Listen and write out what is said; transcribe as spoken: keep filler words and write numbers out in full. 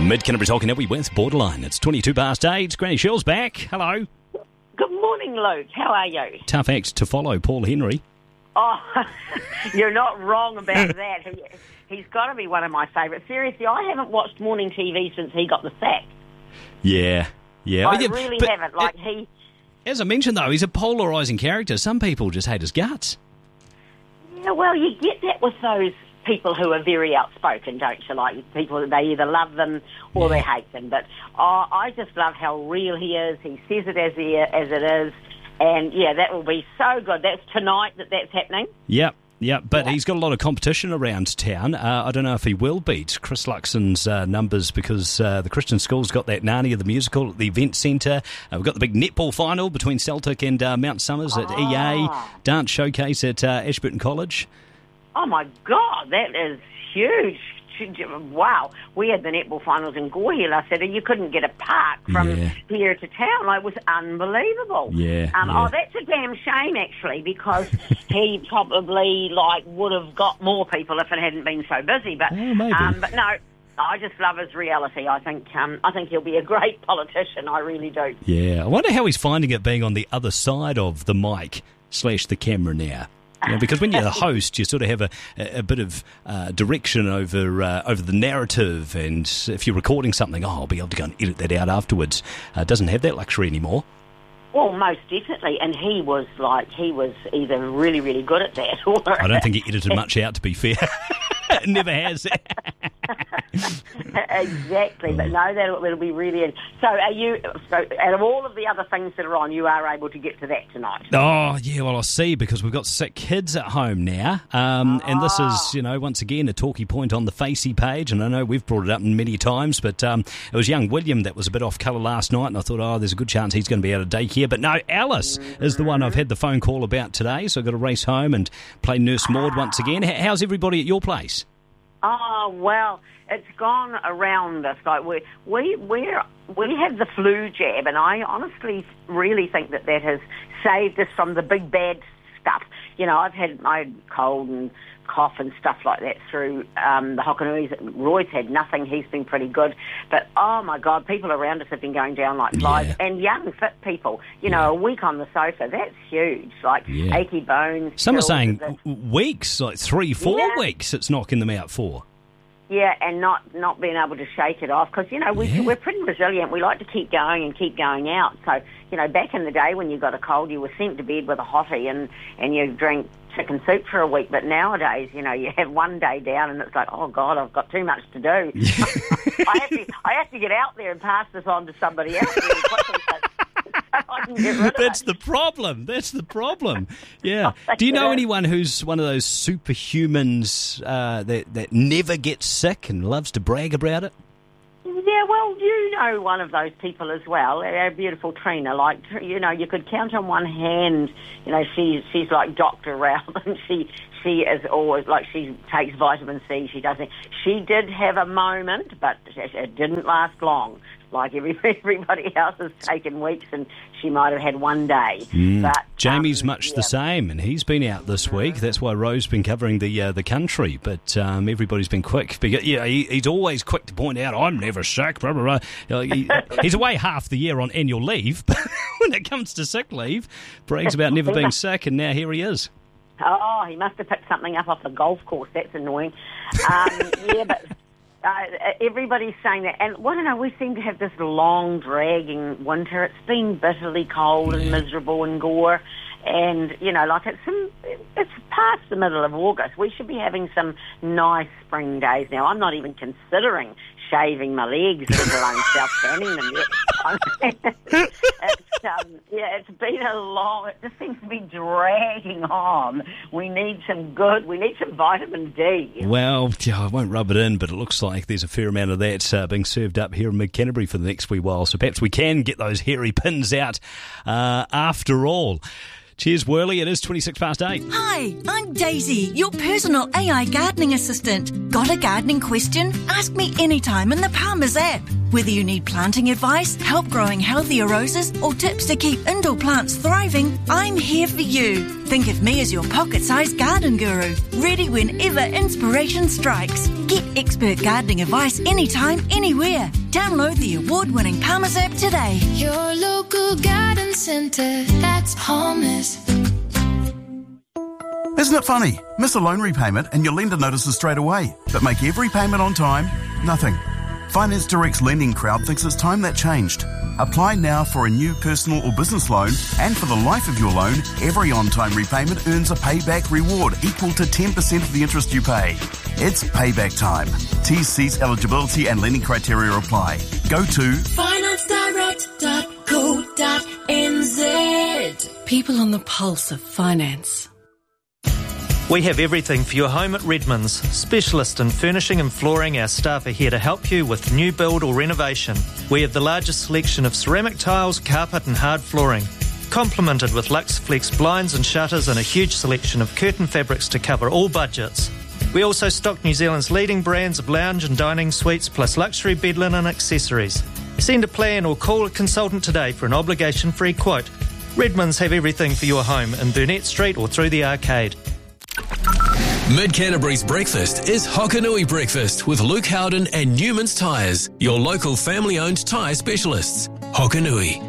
Mid Canterbury talking every with Borderline. It's twenty-two past eight. Granny Shell's back. Hello. Good morning, Luke. How are you? Tough act to follow, Paul Henry. Oh, you're not wrong about that. He, he's got to be one of my favourites. Seriously, I haven't watched morning T V since he got the sack. Yeah, yeah. I yeah, really but haven't. Like it, he. As I mentioned, though, he's a polarising character. Some people just hate his guts. Yeah, well, you get that with those people who are very outspoken, don't you? Like people, they either love them or they hate them. But oh, I just love how real he is. He says it as he, as it is, and yeah, that will be so good. That's tonight that that's happening. Yep. Yeah, but yeah. he's got a lot of competition around town. Uh, I don't know if he will beat Chris Luxon's uh, numbers because uh, the Christian School's got that Narnia the musical at the event centre. Uh, we've got the big netball final between Celtic and uh, Mount Somers at oh. E A. Dance showcase at uh, Ashburton College. Oh, my God, that is huge. Wow. We had the netball finals in Gore Hill. I said, you couldn't get a park from yeah. here to town. Like, it was unbelievable. Yeah, um, yeah. Oh, that's a damn shame, actually, because he probably, like, would have got more people if it hadn't been so busy. But, oh, maybe. Um, but no, I just love his reality. I think um, I think he'll be a great politician. I really do. Yeah. I wonder how he's finding it being on the other side of the mic slash the camera now. You know, because when you're the host, you sort of have a, a, a bit of uh, direction over uh, over the narrative, and if you're recording something, oh, I'll be able to go and edit that out afterwards. Uh, doesn't have that luxury anymore. Well, most definitely, and he was like, he was either really, really good at that, or... I don't think he edited much out, to be fair. Never has. Exactly, but no, that'll, it'll be really... So are you, so out of all of the other things that are on, you are able to get to that tonight? Oh, yeah, well, I see, because we've got sick kids at home now, um, oh. and this is, you know, once again, a talkie point on the Facey page, and I know we've brought it up many times, but um, it was young William that was a bit off colour last night, and I thought, oh, there's a good chance he's going to be out of daycare, but no, Alice mm-hmm. is the one I've had the phone call about today, so I've got to race home and play Nurse Maud once again. How's everybody at your place? Oh, well, it's gone around us. Like we we we we have the flu jab, and I honestly really think that that has saved us from the big bad stuff. You know, I've had my cold and cough and stuff like that through um, the Hokanuis. Roy's had nothing. He's been pretty good. But, oh, my God, people around us have been going down like flies. Yeah. And young, fit people. You know, yeah. a week on the sofa, that's huge. Like yeah. achy bones. Some are saying weeks, like three, four yeah. weeks it's knocking them out for. Yeah, and not, not being able to shake it off. Because, you know, we, yeah. we're pretty resilient. We like to keep going and keep going out. So, you know, back in the day when you got a cold, you were sent to bed with a hottie and, and you drank chicken soup for a week. But nowadays, you know, you have one day down and it's like, oh, God, I've got too much to do. I, have to, I have to get out there and pass this on to somebody else really quickly. So I can get rid of That's it. the problem. That's the problem. Yeah. Do you know anyone who's one of those superhumans uh, that, that never gets sick and loves to brag about it? Yeah, well, you know one of those people as well, our beautiful Trina. Like, you know, you could count on one hand, you know, she's, she's like Doctor Ralph, and she, she is always, like, she takes vitamin C, she doesn't. She did have a moment, but it didn't last long. Like every, everybody else has taken weeks, and she might have had one day. Mm. But Jamie's um, much yeah. the same, and he's been out this week. That's why Rose's been covering the uh, the country. But um, everybody's been quick. Because, yeah, he, he's always quick to point out, I'm never sick, blah, blah, blah. You know, he, he's away half the year on annual leave, but when it comes to sick leave, brags about never being sick, and now here he is. Oh, he must have picked something up off the golf course. That's annoying. Um, yeah, but... Uh, everybody's saying that, and well, I don't know, we seem to have this long, dragging winter. It's been bitterly cold and miserable in Gore, and, you know, like it's some, it's past the middle of August. We should be having some nice spring days now. I'm not even considering shaving my legs, let alone self-tanning them yet. it's, um, yeah, it's been a long, it just seems to be dragging on. We need some good, we need some vitamin D. Well, I won't rub it in, but it looks like there's a fair amount of that uh, being served up here in Mid Canterbury for the next wee while, so perhaps we can get those hairy pins out uh, after all. Cheers, Whirly. It is twenty-six past eight. Hi, I'm Daisy, your personal A I gardening assistant. Got a gardening question? Ask me anytime in the Palmer's app. Whether you need planting advice, help growing healthier roses, or tips to keep indoor plants thriving, I'm here for you. Think of me as your pocket-sized garden guru, ready whenever inspiration strikes. Get expert gardening advice anytime, anywhere. Download the award-winning Palmer's app today. Your local garden centre, that's Palmer's. Isn't it funny? Miss a loan repayment and your lender notices straight away. But make every payment on time, nothing. Finance Direct's lending crowd thinks it's time that changed. Apply now for a new personal or business loan, and for the life of your loan, every on-time repayment earns a payback reward equal to ten percent of the interest you pay. It's payback time. T's, C's, eligibility and lending criteria apply. Go to finance direct dot co dot n z. People on the pulse of finance. We have everything for your home at Redmond's. Specialist in furnishing and flooring, our staff are here to help you with new build or renovation. We have the largest selection of ceramic tiles, carpet and hard flooring, complemented with Lux Flex blinds and shutters and a huge selection of curtain fabrics to cover all budgets. We also stock New Zealand's leading brands of lounge and dining suites plus luxury bed linen and accessories. Send a plan or call a consultant today for an obligation-free quote. Redmond's have everything for your home in Burnett Street or through the arcade. Mid Canterbury's breakfast is Hokanui Breakfast with Luke Howden and Newman's Tyres, your local family-owned tyre specialists. Hokanui,